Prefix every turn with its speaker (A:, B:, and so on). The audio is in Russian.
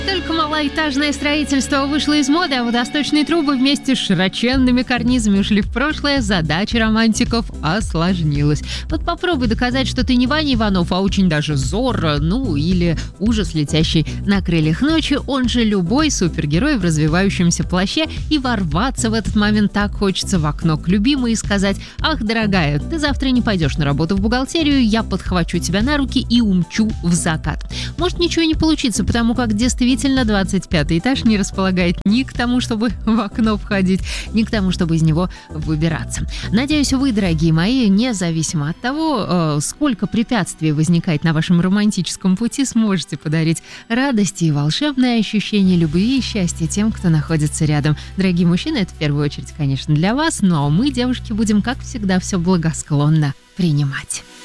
A: Только малоэтажное строительство вышло из моды, а водосточные трубы вместе с широченными карнизами ушли в прошлое, задача романтиков осложнилась. Вот попробуй доказать, что ты не Ваня Иванов, а очень даже Зорро, ну или ужас, летящий на крыльях ночи, он же любой супергерой в развивающемся плаще, и ворваться в этот момент так хочется в окно к любимой и сказать: «Ах, дорогая, ты завтра не пойдешь на работу в бухгалтерию, я подхвачу тебя на руки и умчу в закат». Может, ничего не получится, потому как действительно 25-й этаж не располагает ни к тому, чтобы в окно входить, ни к тому, чтобы из него выбираться. Надеюсь, вы, дорогие мои, независимо от того, сколько препятствий возникает на вашем романтическом пути, сможете подарить радость и волшебное ощущение любви и счастья тем, кто находится рядом. Дорогие мужчины, это в первую очередь, конечно, для вас, но мы, девушки, будем, как всегда, все благосклонно принимать.